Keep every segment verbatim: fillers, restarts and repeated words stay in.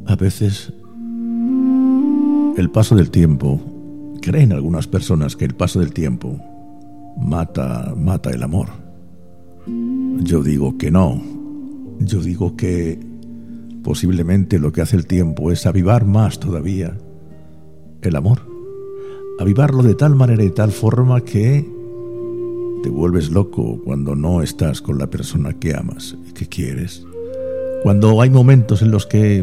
A veces el paso del tiempo, creen algunas personas que el paso del tiempo mata, mata el amor. Yo digo que no. Yo digo que posiblemente lo que hace el tiempo es avivar más todavía el amor. Avivarlo de tal manera y tal forma que te vuelves loco cuando no estás con la persona que amas y que quieres. Cuando hay momentos en los que,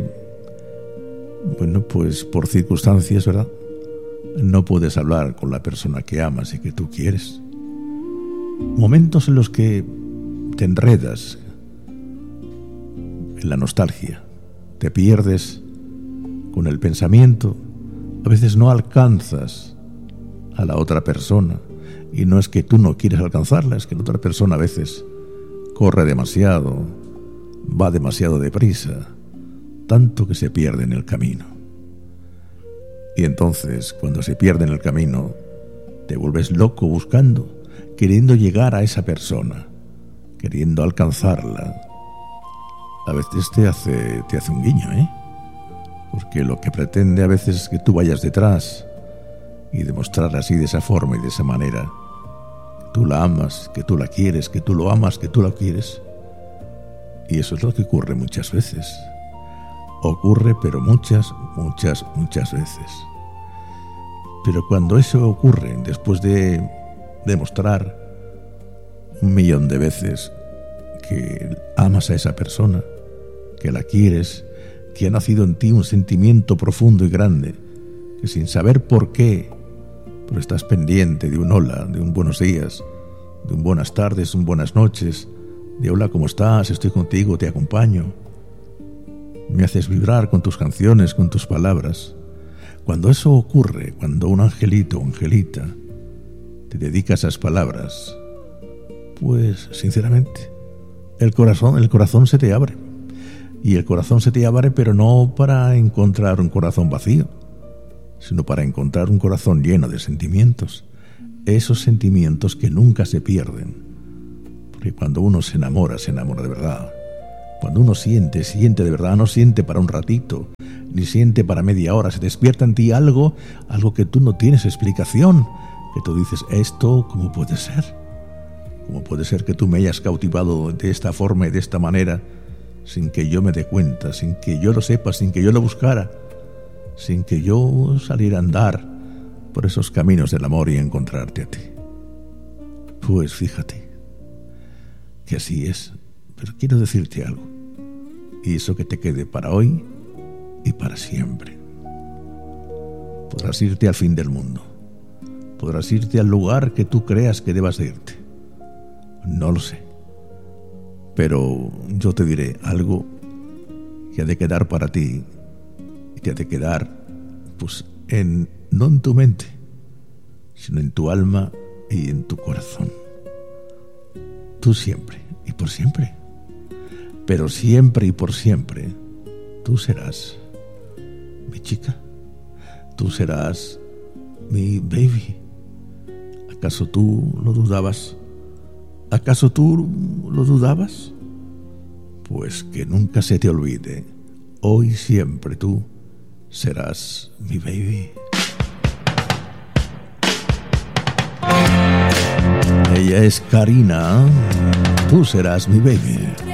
bueno, pues por circunstancias, ¿verdad?, no puedes hablar con la persona que amas y que tú quieres. Momentos en los que te enredas en la nostalgia, te pierdes con el pensamiento, a veces no alcanzas a la otra persona, y no es que tú no quieres alcanzarla, es que la otra persona a veces corre demasiado, va demasiado deprisa, tanto que se pierde en el camino. Y entonces, cuando se pierde en el camino, te vuelves loco buscando, queriendo llegar a esa persona, queriendo alcanzarla. A veces te hace, te hace un guiño, ¿eh? Porque lo que pretende a veces es que tú vayas detrás y demostrar así, de esa forma y de esa manera, que tú la amas, que tú la quieres, que tú lo amas, que tú la quieres. Y eso es lo que ocurre muchas veces. Ocurre, pero muchas, muchas, muchas veces. Pero cuando eso ocurre, después de demostrar un millón de veces que amas a esa persona, que la quieres, que ha nacido en ti un sentimiento profundo y grande, que sin saber por qué, pero estás pendiente de un hola, de un buenos días, de un buenas tardes, un buenas noches, de hola, ¿cómo estás? Estoy contigo, te acompaño. Me haces vibrar con tus canciones, con tus palabras. Cuando eso ocurre, cuando un angelito o angelita te dedica esas palabras, pues sinceramente el corazón, el corazón se te abre. Y el corazón se te abre, pero no para encontrar un corazón vacío, sino para encontrar un corazón lleno de sentimientos. Esos sentimientos que nunca se pierden. Porque cuando uno se enamora, se enamora de verdad. Cuando uno siente, siente de verdad, no siente para un ratito, ni siente para media hora. Se despierta en ti algo, algo que tú no tienes explicación, que tú dices, ¿esto cómo puede ser? ¿Cómo puede ser que tú me hayas cautivado de esta forma y de esta manera, sin que yo me dé cuenta, sin que yo lo sepa, sin que yo lo buscara, sin que yo saliera a andar por esos caminos del amor y encontrarte a ti? Pues fíjate que así es. Pero quiero decirte algo, y eso que te quede para hoy y para siempre. Podrás irte al fin del mundo, podrás irte al lugar que tú creas que debas de irte, no lo sé, pero yo te diré algo que ha de quedar para ti, y te ha de quedar, pues, en, no en tu mente, sino en tu alma y en tu corazón. Tú siempre y por siempre, pero siempre y por siempre, tú serás mi chica, tú serás mi baby. ¿Acaso tú lo dudabas? ¿Acaso tú lo dudabas? Pues que nunca se te olvide, hoy siempre tú serás mi baby. Ella es Karina, tú serás mi baby.